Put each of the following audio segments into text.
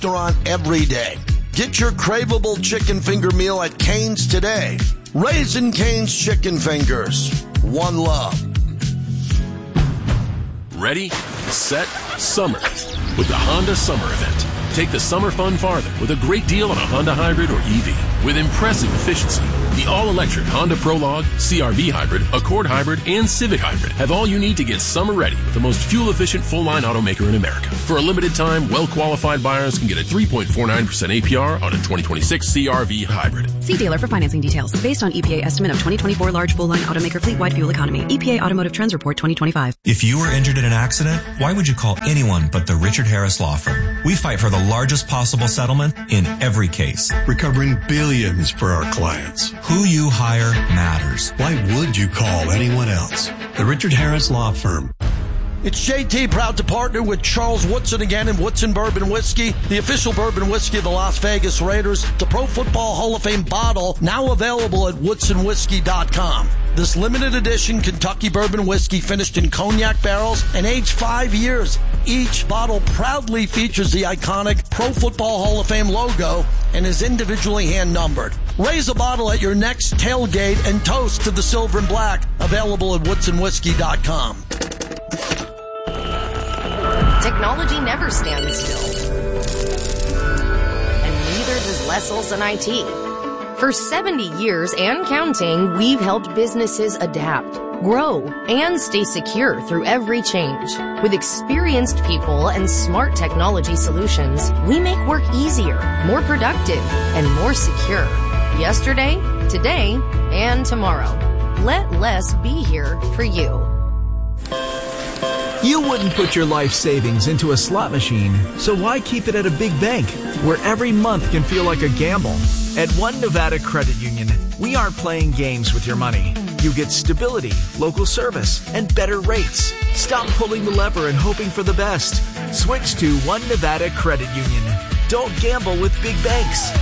restaurant every day. Get your craveable chicken finger meal at Cane's today. Raising Cane's Chicken Fingers. One love. Ready, set, summer with the Honda Summer Event. Take the summer fun farther with a great deal on a Honda Hybrid or EV with impressive efficiency. The all-electric Honda Prologue, CR-V Hybrid, Accord Hybrid, and Civic Hybrid have all you need to get summer ready with the most fuel-efficient full-line automaker in America. For a limited time, well-qualified buyers can get a 3.49% APR on a 2026 CR-V Hybrid. See dealer for financing details. Based on EPA estimate of 2024 large full-line automaker fleet-wide fuel economy. EPA Automotive Trends Report 2025. If you were injured in an accident, why would you call anyone but the Richard Harris Law Firm? We fight for the largest possible settlement in every case, recovering billions for our clients. Who you hire matters. Why would you call anyone else? The Richard Harris Law Firm. It's JT, proud to partner with Charles Woodson again in Woodson Bourbon Whiskey, the official bourbon whiskey of the Las Vegas Raiders. The Pro Football Hall of Fame bottle now available at woodsonwhiskey.com. This limited edition Kentucky bourbon whiskey finished in cognac barrels and aged 5 years. Each bottle proudly features the iconic Pro Football Hall of Fame logo and is individually hand-numbered. Raise a bottle at your next tailgate and toast to the silver and black. Available at woodsonwhiskey.com. Technology never stands still. And neither does Les Olson IT. For 70 years and counting, we've helped businesses adapt, grow, and stay secure through every change. With experienced people and smart technology solutions, we make work easier, more productive, and more secure. Yesterday, today, and tomorrow. Let Les be here for you. You wouldn't put your life savings into a slot machine, so why keep it at a big bank where every month can feel like a gamble? At One Nevada Credit Union, we aren't playing games with your money. You get stability, local service, and better rates. Stop pulling the lever and hoping for the best. Switch to One Nevada Credit Union. Don't gamble with big banks.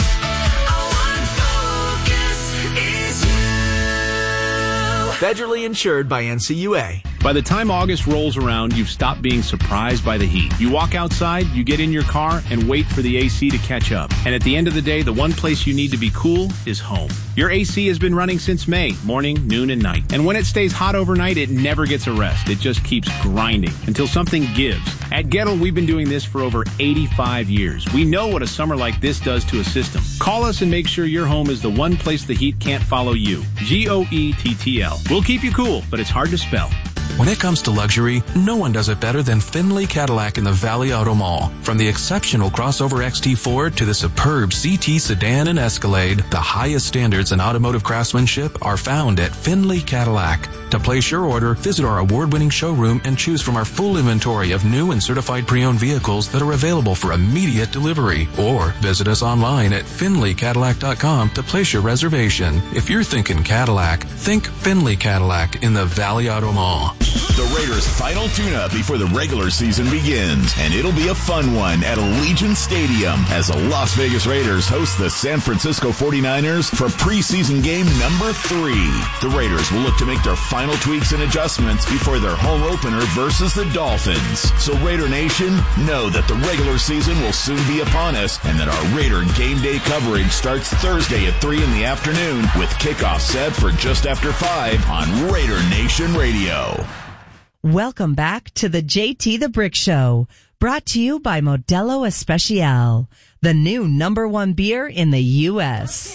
Federally insured by NCUA. By the time August rolls around, you've stopped being surprised by the heat. You walk outside, you get in your car, and wait for the AC to catch up. And at the end of the day, the one place you need to be cool is home. Your AC has been running since May, morning, noon, and night. And when it stays hot overnight, it never gets a rest. It just keeps grinding until something gives. At Gettle, we've been doing this for over 85 years. We know what a summer like this does to a system. Call us and make sure your home is the one place the heat can't follow you. GOETTL. We'll keep you cool, but it's hard to spell. When it comes to luxury, no one does it better than Findlay Cadillac in the Valley Auto Mall. From the exceptional crossover XT4 to the superb CT sedan and Escalade, the highest standards in automotive craftsmanship are found at Findlay Cadillac. To place your order, visit our award-winning showroom and choose from our full inventory of new and certified pre-owned vehicles that are available for immediate delivery. Or visit us online at FindlayCadillac.com to place your reservation. If you're thinking Cadillac, think Findlay Cadillac in the Valley Auto Mall. The Raiders' final tune-up before the regular season begins, and it'll be a fun one at Allegiant Stadium as the Las Vegas Raiders host the San Francisco 49ers for preseason game number 3. The Raiders will look to make their final tweaks and adjustments before their home opener versus the Dolphins. So Raider Nation, know that the regular season will soon be upon us and that our Raider game day coverage starts Thursday at 3 in the afternoon with kickoff set for just after 5 on Raider Nation Radio. Welcome back to the JT the Brick Show, brought to you by Modelo Especial, the new #1 beer in the U.S.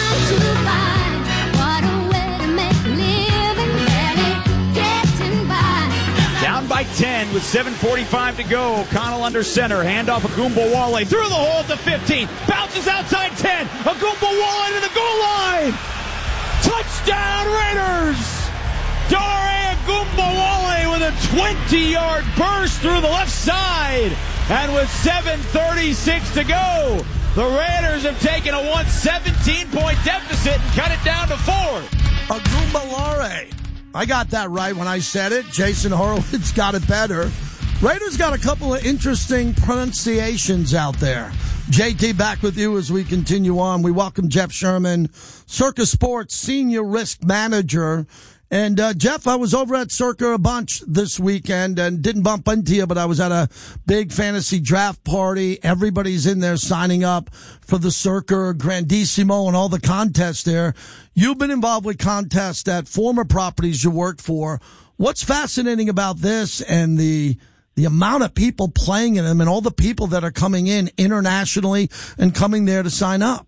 Down by 10 with 7:45 to go. O'Connell under center. Handoff Agumbawale through the hole to 15. Bounces outside 10. Agumbawale to the goal line. Touchdown Raiders! Dare Agumbawale with a 20-yard burst through the left side. And with 7:36 to go, the Raiders have taken a 17-point deficit and cut it down to 4. Agumbawale. I got that right when I said it. Jason Horowitz got it better. Raiders got a couple of interesting pronunciations out there. JT, back with you as we continue on. We welcome Jeff Sherman, Circus Sports Senior Risk Manager. And, Jeff, I was over at Circa a bunch this weekend and didn't bump into you, but I was at a big fantasy draft party. Everybody's in there signing up for the Circa Grandissimo and all the contests there. You've been involved with contests at former properties you worked for. What's fascinating about this and the amount of people playing in them and all the people that are coming in internationally and coming there to sign up?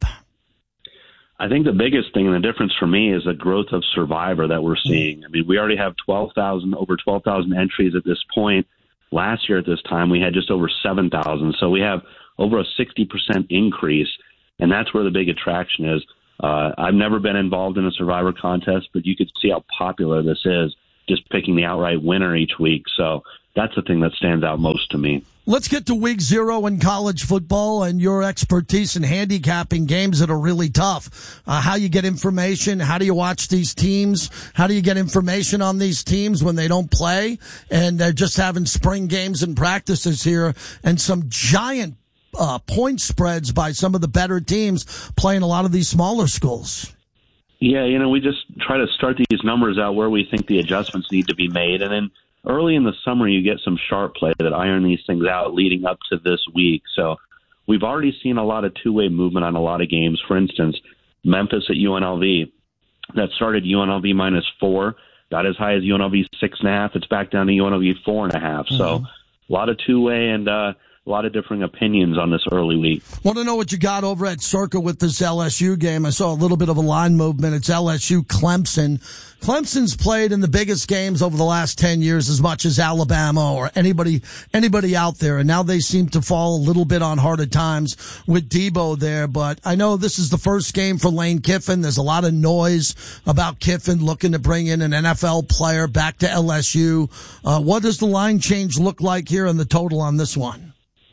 I think the biggest thing and the difference for me is the growth of Survivor that we're seeing. I mean, we already have over 12,000 entries at this point. Last year at this time, we had just over 7,000. So we have over a 60% increase, and that's where the big attraction is. I've never been involved in a Survivor contest, but you could see how popular this is, just picking the outright winner each week. So that's the thing that stands out most to me. Let's get to week 0 in college football and your expertise in handicapping games that are really tough. How you get information, how do you watch these teams, how do you get information on these teams when they don't play and they're just having spring games and practices here, and some giant point spreads by some of the better teams playing a lot of these smaller schools. Yeah, we just try to start these numbers out where we think the adjustments need to be made, and then early in the summer, you get some sharp play that iron these things out leading up to this week. So we've already seen a lot of two-way movement on a lot of games. For instance, Memphis at UNLV, that started UNLV -4, got as high as UNLV 6.5. It's back down to UNLV 4.5. So a lot of two-way and a lot of different opinions on this early week. Want to know what you got over at Circa with this LSU game? I saw a little bit of a line movement. It's LSU Clemson. Clemson's played in the biggest games over the last 10 years as much as Alabama or anybody out there. And now they seem to fall a little bit on harder times with Debo there. But I know this is the first game for Lane Kiffin. There's a lot of noise about Kiffin looking to bring in an NFL player back to LSU. What does the line change look like here in the total on this one?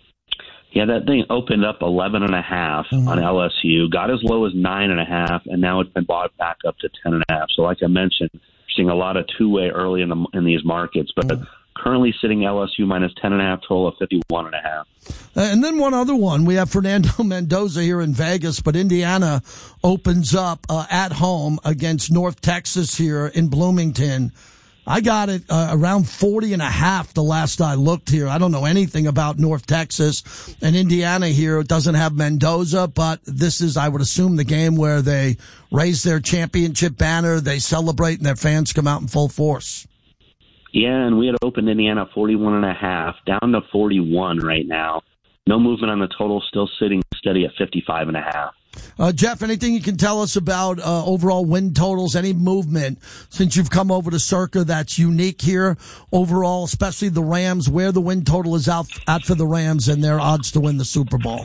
Yeah, that thing opened up 11.5 on LSU, got as low as 9.5, and now it's been bought back up to 10.5. So, like I mentioned, we're seeing a lot of two-way early in these markets, but currently sitting LSU minus 10.5, total of 51.5. And then one other one, we have Fernando Mendoza here in Vegas, but Indiana opens up at home against North Texas here in Bloomington. I got it around 40.5 the last I looked here. I don't know anything about North Texas, and Indiana here doesn't have Mendoza, but this is, I would assume, the game where they raise their championship banner, they celebrate, and their fans come out in full force. Yeah, and we had opened Indiana 41.5, down to 41 right now. No movement on the total, still sitting steady at 55.5. Jeff, anything you can tell us about overall win totals, any movement since you've come over to Circa that's unique here overall, especially the Rams, where the win total is out for the Rams and their odds to win the Super Bowl?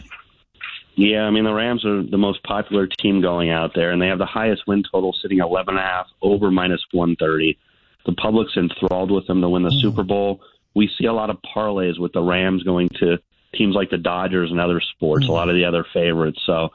Yeah, I mean, the Rams are the most popular team going out there, and they have the highest win total sitting at 11.5, over minus 130. The public's enthralled with them to win the Super Bowl. We see a lot of parlays with the Rams going to teams like the Dodgers and other sports, a lot of the other favorites. So,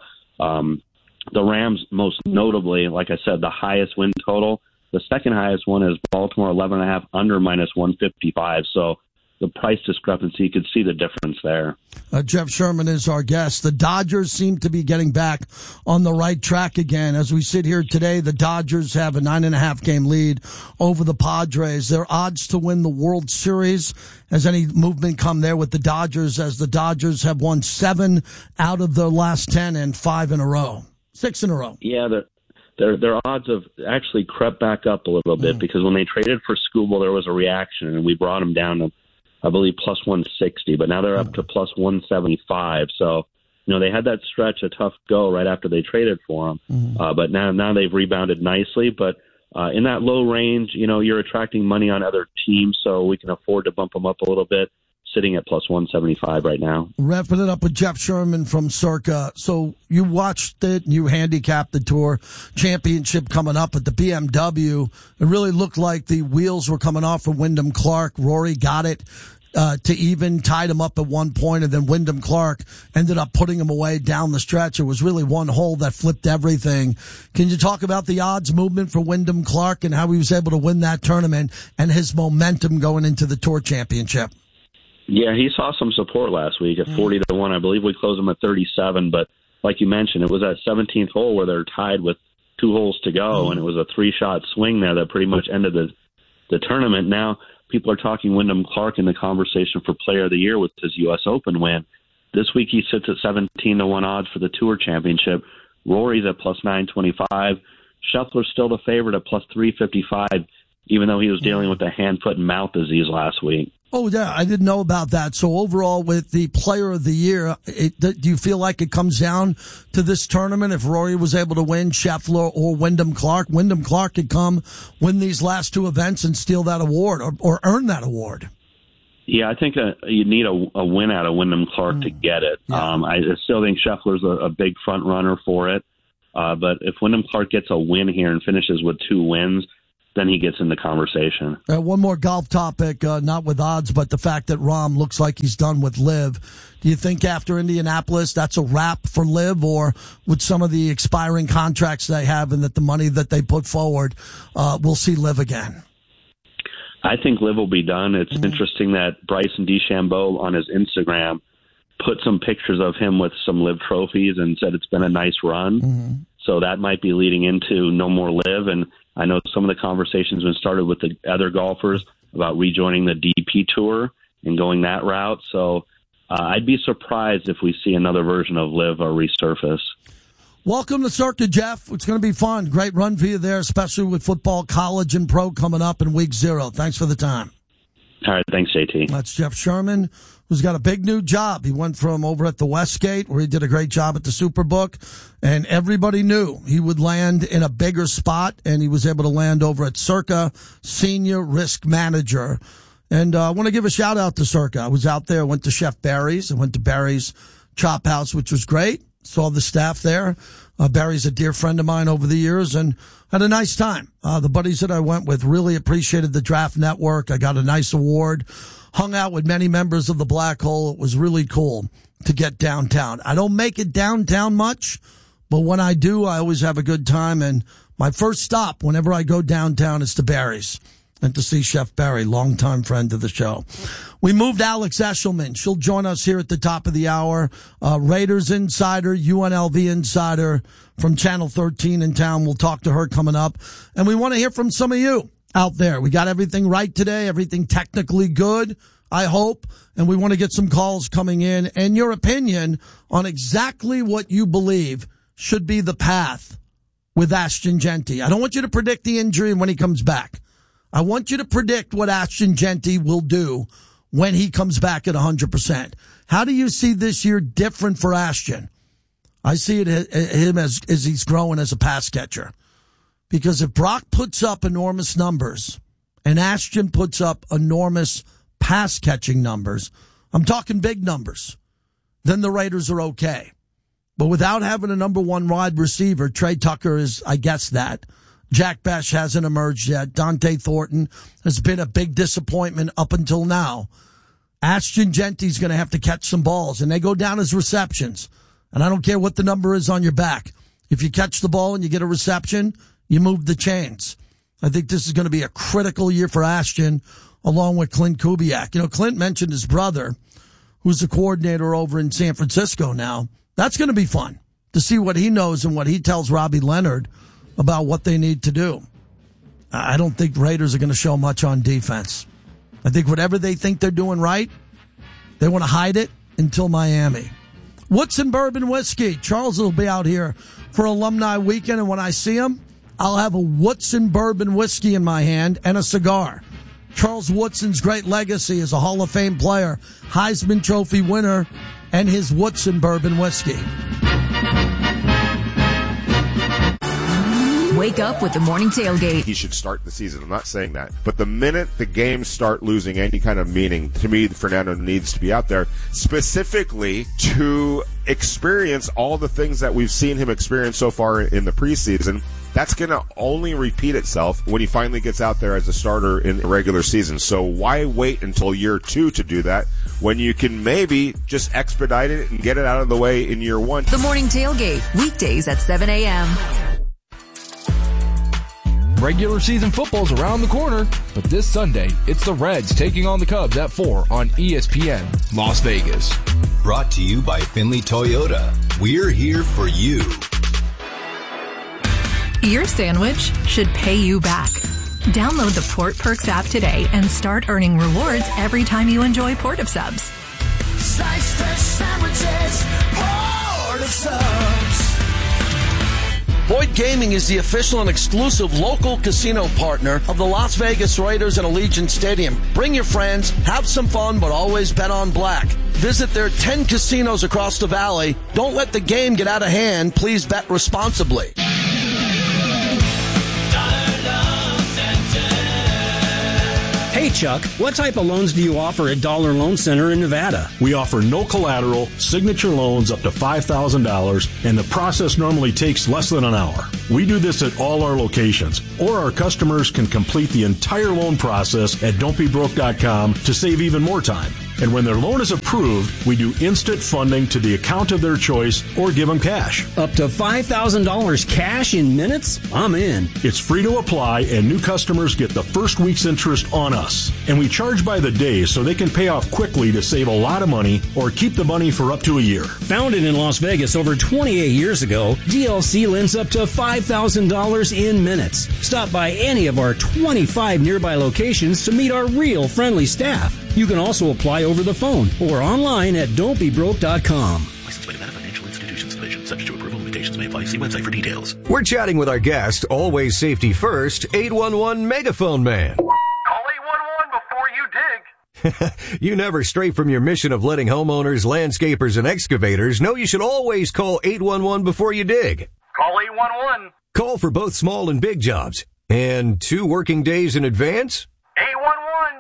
the Rams, most notably, like I said, the highest win total. The second highest one is Baltimore, 11.5, under minus 155. So the price discrepancy, you could see the difference there. Jeff Sherman is our guest. The Dodgers seem to be getting back on the right track again. As we sit here today, the Dodgers have a 9.5 game lead over the Padres. Their odds to win the World Series. Has any movement come there with the Dodgers, as the Dodgers have won 7 out of their last 10 and 5 in a row? 6 in a row. Yeah, their odds have actually crept back up a little bit because when they traded for Skubal, there was a reaction, and we brought them down to, I believe, plus 160, but now they're up to plus 175. So, they had that stretch, a tough go right after they traded for them. But now they've rebounded nicely. But in that low range, you're attracting money on other teams, so we can afford to bump them up a little bit, sitting at plus 175 right now. Wrapping it up with Jeff Sherman from Circa. So you watched it, and you handicapped the Tour Championship coming up at the BMW. It really looked like the wheels were coming off for Wyndham Clark. Rory got it to even, tied him up at one point, and then Wyndham Clark ended up putting him away down the stretch. It was really one hole that flipped everything. Can you talk about the odds movement for Wyndham Clark and how he was able to win that tournament and his momentum going into the Tour Championship? Yeah, he saw some support last week at 40-1. I believe we closed him at 37, but like you mentioned, it was that 17th hole where they're tied with 2 holes to go, and it was a 3-shot swing there that pretty much ended the tournament. Now people are talking Wyndham Clark in the conversation for Player of the Year with his U.S. Open win. This week he sits at 17-1 odds for the Tour Championship. Rory's at plus 925. Scheffler's still the favorite at plus 355, even though he was dealing with the hand, foot, and mouth disease last week. Oh, yeah, I didn't know about that. So overall, with the Player of the Year, do you feel like it comes down to this tournament? If Rory was able to win, Scheffler or Wyndham Clark could come, win these last 2 events and steal that award or earn that award. Yeah, I think you need a win out of Wyndham Clark to get it. Yeah. I still think Scheffler's a big front runner for it. But if Wyndham Clark gets a win here and finishes with 2 wins, then he gets in the conversation. One more golf topic, not with odds, but the fact that Rahm looks like he's done with LIV. Do you think after Indianapolis that's a wrap for LIV, or with some of the expiring contracts they have and that the money that they put forward, we'll see LIV again? I think LIV will be done. It's interesting that Bryson DeChambeau on his Instagram put some pictures of him with some LIV trophies and said it's been a nice run. So that might be leading into no more LIV. And I know some of the conversations have started with the other golfers about rejoining the DP Tour and going that route. So I'd be surprised if we see another version of LIV resurface. Welcome to Circa, Jeff. It's going to be fun. Great run for you there, especially with football, college, and pro coming up in week 0. Thanks for the time. All right. Thanks, JT. That's Jeff Sherman, who's got a big new job. He went from over at the Westgate, where he did a great job at the Superbook, and everybody knew he would land in a bigger spot, and he was able to land over at Circa, Senior Risk Manager. And I want to give a shout-out to Circa. I was out there, went to Chef Barry's. I went to Barry's Chop House, which was great. Saw the staff there. Barry's a dear friend of mine over the years and had a nice time. The buddies that I went with really appreciated the Draft Network. I got a nice award. Hung out with many members of the Black Hole. It was really cool to get downtown. I don't make it downtown much, but when I do, I always have a good time. And my first stop whenever I go downtown is to Barry's and to see Chef Barry, longtime friend of the show. We moved Alex Eshelman. She'll join us here at the top of the hour. Raiders insider, UNLV insider from Channel 13 in town. We'll talk to her coming up. And we want to hear from some of you out there. We got everything right today, everything technically good, I hope. And we want to get some calls coming in and your opinion on exactly what you believe should be the path with Ashton Jeanty. I don't want you to predict the injury and when he comes back. I want you to predict what Ashton Jeanty will do when he comes back at 100%. How do you see this year different for Ashton? I see it him as he's growing as a pass catcher. Because if Brock puts up enormous numbers and Ashton puts up enormous pass catching numbers, I'm talking big numbers, then the Raiders are okay. But without having a number 1 wide receiver, Trey Tucker is, I guess, that. Jack Besh hasn't emerged yet. Dante Thornton has been a big disappointment up until now. Ashton Jeanty's going to have to catch some balls, and they go down as receptions. And I don't care what the number is on your back. If you catch the ball and you get a reception, you move the chains. I think this is going to be a critical year for Ashton, along with Clint Kubiak. You know, Clint mentioned his brother, who's the coordinator over in San Francisco now. That's going to be fun to see what he knows and what he tells Robbie Leonard about what they need to do. I don't think Raiders are going to show much on defense. I think whatever they think they're doing right, they want to hide it until Miami. Woodson Bourbon Whiskey. Charles will be out here for alumni weekend, and when I see him, I'll have a Woodson Bourbon Whiskey in my hand and a cigar. Charles Woodson's great legacy as a Hall of Fame player, Heisman Trophy winner, and his Woodson Bourbon Whiskey. Wake up with the morning tailgate. He should start the season. I'm not saying that. But the minute the games start losing any kind of meaning, to me, Fernando needs to be out there specifically to experience all the things that we've seen him experience so far in the preseason. That's going to only repeat itself when he finally gets out there as a starter in the regular season. So why wait until year 2 to do that when you can maybe just expedite it and get it out of the way in year 1? The morning tailgate, weekdays at 7 a.m. Regular season football's around the corner, but this Sunday, it's the Reds taking on the Cubs at 4 on ESPN Las Vegas. Brought to you by Finley Toyota. We're here for you. Your sandwich should pay you back. Download the Port Perks app today and start earning rewards every time you enjoy Port of Subs. Slice fresh sandwiches, Port of Subs. Boyd Gaming is the official and exclusive local casino partner of the Las Vegas Raiders and Allegiant Stadium. Bring your friends, have some fun, but always bet on black. Visit their 10 casinos across the valley. Don't let the game get out of hand. Please bet responsibly. Hey, Chuck, what type of loans do you offer at Dollar Loan Center in Nevada? We offer no collateral, signature loans up to $5,000, and the process normally takes less than an hour. We do this at all our locations, or our customers can complete the entire loan process at don'tbebroke.com to save even more time. And when their loan is approved, we do instant funding to the account of their choice or give them cash. Up to $5,000 cash in minutes? I'm in. It's free to apply, and new customers get the first week's interest on us. And we charge by the day so they can pay off quickly to save a lot of money or keep the money for up to a year. Founded in Las Vegas over 28 years ago, DLC lends up to $5,000 in minutes. Stop by any of our 25 nearby locations to meet our real friendly staff. You can also apply over the phone or online at don'tbebroke.com. Licensed by Nevada Financial Institutions Division. Subject to approval. Limitations may apply. See website for details. We're chatting with our guest, always safety first, 811 Megaphone Man. Call 811 before you dig. You never stray from your mission of letting homeowners, landscapers, and excavators know you should always call 811 before you dig. Call 811. Call for both small and big jobs. And 2 working days in advance? 811.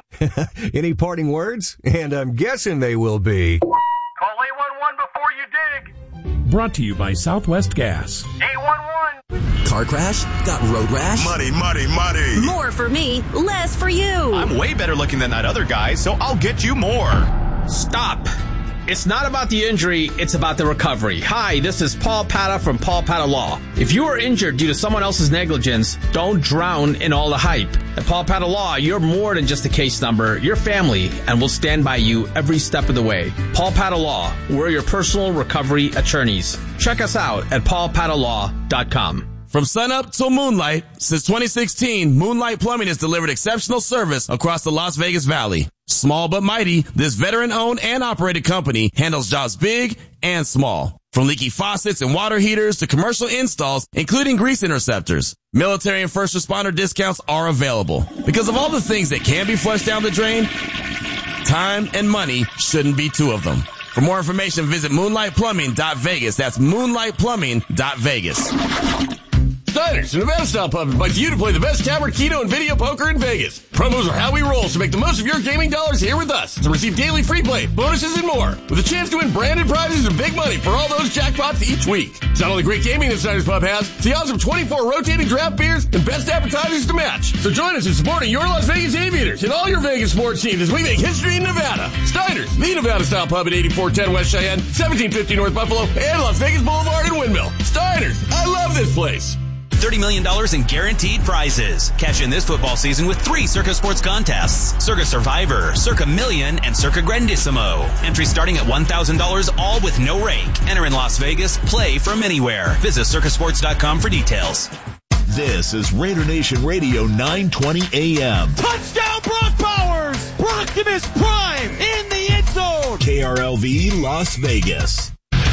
Any parting words? And I'm guessing they will be... Call 811 before you dig. Brought to you by Southwest Gas. 811. Car crash? Got road rash? Money. More for me, less for you. I'm way better looking than that other guy, so I'll get you more. Stop. It's not about the injury, it's about the recovery. Hi, this is Paul Pata from Paul Pata Law. If you are injured due to someone else's negligence, don't drown in all the hype. At Paul Pata Law, you're more than just a case number. You're family, and we'll stand by you every step of the way. Paul Pata Law, we're your personal recovery attorneys. Check us out at paulpatalaw.com. From sunup till moonlight, since 2016, Moonlight Plumbing has delivered exceptional service across the Las Vegas Valley. Small but mighty, this veteran-owned and operated company handles jobs big and small. From leaky faucets and water heaters to commercial installs, including grease interceptors. Military and first responder discounts are available. Because of all the things that can be flushed down the drain, time and money shouldn't be 2 of them. For more information, visit moonlightplumbing.vegas. That's moonlightplumbing.vegas. Steiner's, Nevada-style pub, invites you to play the best tabard, keto, and video poker in Vegas. Promos are how we roll, so make the most of your gaming dollars here with us to receive daily free play, bonuses, and more, with a chance to win branded prizes and big money for all those jackpots each week. It's not only great gaming that Steiner's Pub has, it's the awesome 24 rotating draft beers and best appetizers to match. So join us in supporting your Las Vegas Aviators and all your Vegas sports teams as we make history in Nevada. Steiner's, the Nevada-style pub at 8410 West Cheyenne, 1750 North Buffalo, and Las Vegas Boulevard in Windmill. Steiner's, I love this place. $30 million in guaranteed prizes. Cash in this football season with 3 Circa Sports contests. Circa Survivor, Circa Million, and Circa Grandissimo. Entry starting at $1,000, all with no rake. Enter in Las Vegas. Play from anywhere. Visit circasports.com for details. This is Raider Nation Radio 920 AM. Touchdown Brock Bowers! Brocktimus Prime in the end zone! KRLV Las Vegas.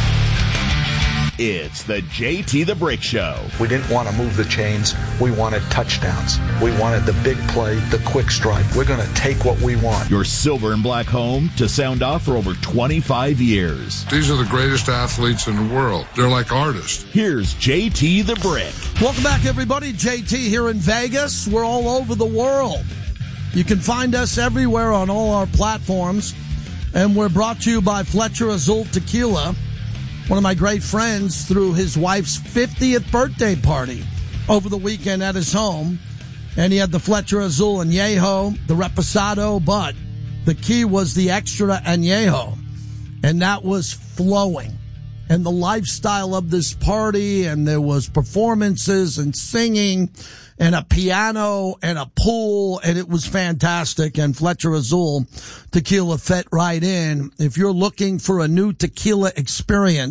It's the JT the Brick Show. We didn't want to move the chains. We wanted touchdowns. We wanted the big play, the quick strike. We're going to take what we want. Your silver and black home to sound off for over 25 years. These are the greatest athletes in the world. They're like artists. Here's JT the Brick. Welcome back, everybody. JT here in Vegas. We're all over the world. You can find us everywhere on all our platforms. And we're brought to you by Fletcher Azul Tequila. One of my great friends threw his wife's 50th birthday party over the weekend at his home. And he had the Fletcher Azul Añejo, the Reposado, but the key was the extra Añejo. And that was flowing. And the lifestyle of this party, and there was performances and singing and a piano and a pool, and it was fantastic. And Fletcher Azul Tequila fit right in. If you're looking for a new tequila experience,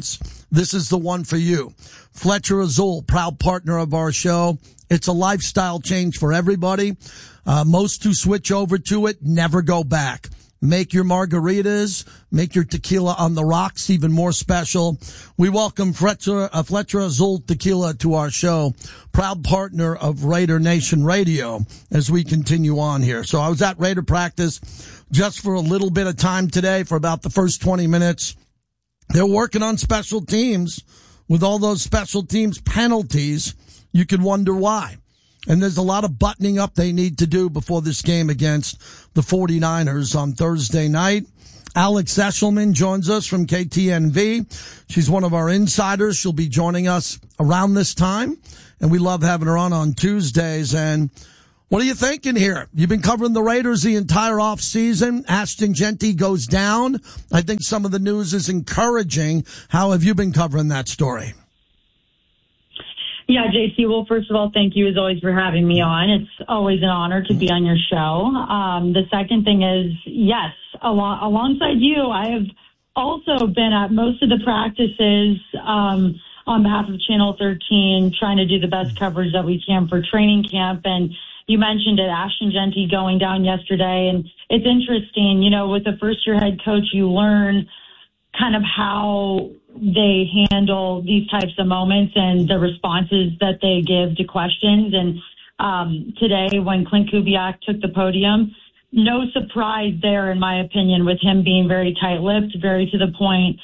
this is the one for you. Fletcher Azul, proud partner of our show. It's a lifestyle change for everybody. Most who switch over to it never go back. Make your margaritas, make your tequila on the rocks even more special. We welcome Fletcher Azul Tequila to our show, proud partner of Raider Nation Radio, as we continue on here. So I was at Raider practice just for a little bit of time today for about the first 20 minutes. They're working on special teams. With all those special teams penalties, you can wonder why. And there's a lot of buttoning up they need to do before this game against the 49ers on Thursday night. Alex Eshelman joins us from KTNV. She's one of our insiders. She'll be joining us around this time, and we love having her on Tuesdays. And what are you thinking here? You've been covering the Raiders the entire offseason. Ashton Jeanty goes down. I think some of the news is encouraging. How have you been covering that story? Yeah, JC, well, first of all, thank you as always for having me on. It's always an honor to be on your show. The second thing is, yes, alongside you, I have also been at most of the practices on behalf of Channel 13, trying to do the best coverage that we can for training camp. And you mentioned it, Ashton Jeanty going down yesterday. And it's interesting, you know, with the first-year head coach, you learn kind of how they handle these types of moments and the responses that they give to questions. And today, when Clint Kubiak took the podium, no surprise there, in my opinion, with him being very tight-lipped, very to the point.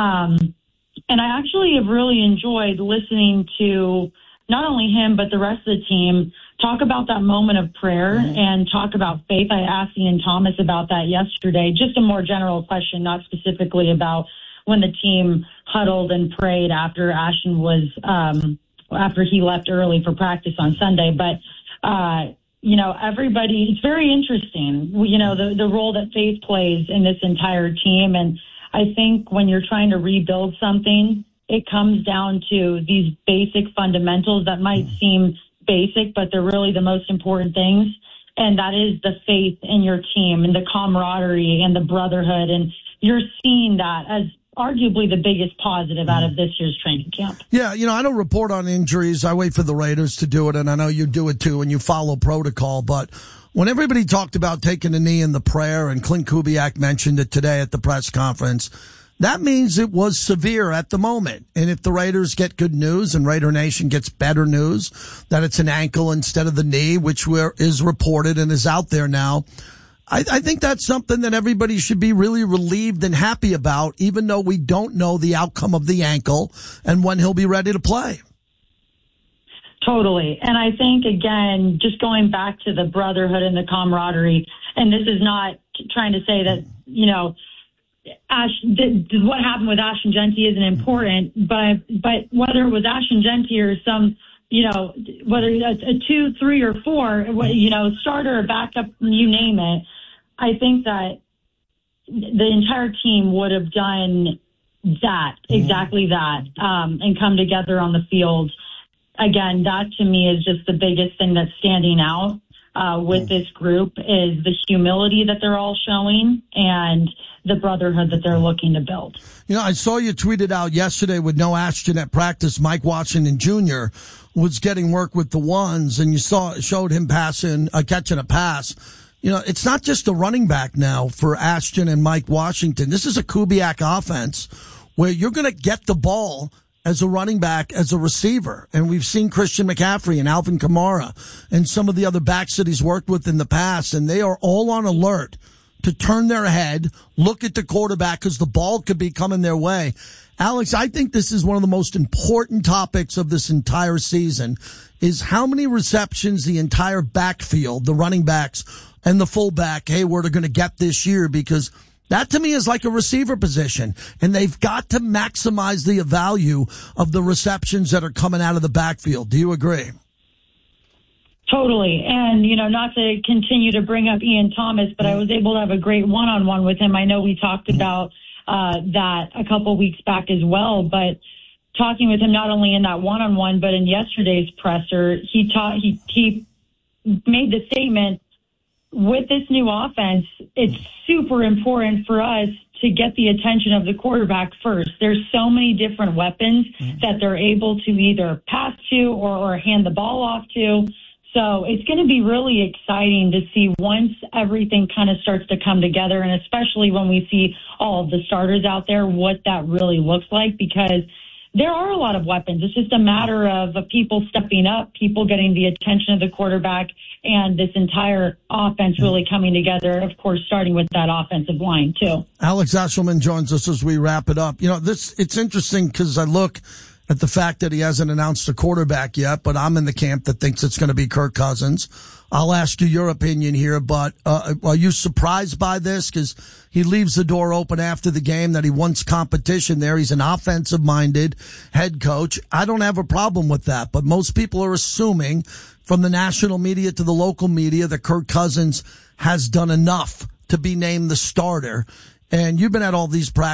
And I actually have really enjoyed listening to not only him, but the rest of the team talk about that moment of prayer and talk about faith. I asked Ian Thomas about that yesterday, just a more general question, not specifically about when the team huddled and prayed after Ashton was, after he left early for practice on Sunday. But, you know, everybody, it's very interesting, you know, the role that faith plays in this entire team. And I think when you're trying to rebuild something, it comes down to these basic fundamentals that might seem basic, but they're really the most important things. And that is the faith in your team and the camaraderie and the brotherhood. And you're seeing that as arguably the biggest positive out of this year's training camp. Yeah, you know, I don't report on injuries. I wait for the Raiders to do it, and I know you do it too, and you follow protocol. But when everybody talked about taking a knee in the prayer, and Clint Kubiak mentioned it today at the press conference, that means it was severe at the moment. And if the Raiders get good news and Raider Nation gets better news that it's an ankle instead of the knee, which is reported and is out there now, I think that's something that everybody should be really relieved and happy about, even though we don't know the outcome of the ankle and when he'll be ready to play. Totally. And I think, again, just going back to the brotherhood and the camaraderie, and this is not trying to say that, you know, what happened with Ashton Jeanty isn't important, but whether it was Ashton Jeanty or some, you know, whether it's a 2, 3, or 4, you know, starter or backup, you name it, I think that the entire team would have done that, exactly that, and come together on the field. Again, that to me is just the biggest thing that's standing out with this group is the humility that they're all showing and the brotherhood that they're looking to build. You know, I saw you tweeted out yesterday with no Ashton at practice, Mike Washington Jr. was getting work with the ones, and you showed him catching a pass. You know, it's not just a running back now for Ashton and Mike Washington. This is a Kubiak offense where you're going to get the ball as a running back, as a receiver. And we've seen Christian McCaffrey and Alvin Kamara and some of the other backs that he's worked with in the past, and they are all on alert to turn their head, look at the quarterback because the ball could be coming their way. Alex, I think this is one of the most important topics of this entire season is how many receptions the entire backfield, the running backs and the fullback, Hayward, are going to get this year, because that to me is like a receiver position, and they've got to maximize the value of the receptions that are coming out of the backfield. Do you agree? Totally. And, you know, not to continue to bring up Ian Thomas, but I was able to have a great one-on-one with him. I know we talked about that a couple weeks back as well, but talking with him not only in that one-on-one, but in yesterday's presser, he made the statement, with this new offense, it's super important for us to get the attention of the quarterback first. There's so many different weapons that they're able to either pass to or hand the ball off to. So it's going to be really exciting to see once everything kind of starts to come together, and especially when we see all of the starters out there, what that really looks like, because there are a lot of weapons. It's just a matter of people stepping up, people getting the attention of the quarterback, and this entire offense really coming together, of course, starting with that offensive line, too. Alex Eshelman joins us as we wrap it up. You know, it's interesting because I look at the fact that he hasn't announced a quarterback yet, but I'm in the camp that thinks it's going to be Kirk Cousins. I'll ask you your opinion here, but are you surprised by this? Because he leaves the door open after the game that he wants competition there. He's an offensive-minded head coach. I don't have a problem with that, but most people are assuming from the national media to the local media that Kirk Cousins has done enough to be named the starter. And you've been at all these practices.